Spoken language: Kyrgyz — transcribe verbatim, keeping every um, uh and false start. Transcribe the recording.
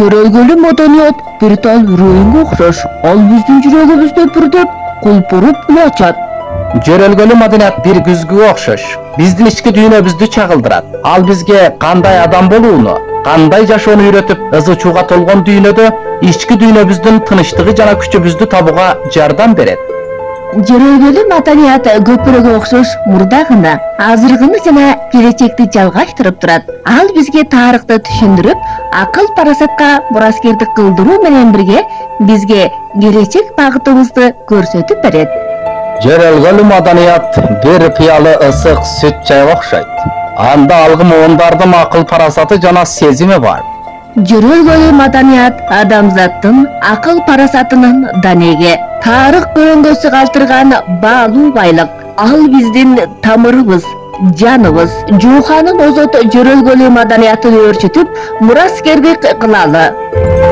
Жөрөлгөлүү маданият бир тал үрөйүнгө окшош. Ал биздин жүрөгүбүздө пүрдөп, кулпуруп улачат. Жөрөлгөлүү маданият бир күзгүгө окшош. Биздин ички дүйнөбүздү чагылдырат. Ал бизге кандай адам болууну, кандай жашоону үйрөтүп, ызы чууга толгон дүйнөдө ички дүйнөбүздүн тынычтыгы жана күчүбүздү табууга жардам берет. Жөрөлгөлүү маданият көпүрөгө окшош мурда гана, азыркыны жана келечекти жалгаштырып турат. Ал бизге тарыхты түшүндүрүп, акыл парасатка мураскердик кылдыруу менен бирге бизге келечек багытыбызды көрсөтүп берет. Жөрөлгөлүү маданият бир пыялы ысык сүт чайга окшойт. Анда алгы муундардын акыл парасаты жана сезими бар. Жөрөлгөлүү маданият адамзаттын акыл парасатынын данеги, тарых көрөңгөсү калтырган баалуу байлык. Ал биздин тамырыбыз, жаныбыз. Жууханын озот жөрөлгөлүү маданиятын өөрчүтүп, мураскердик кылалы.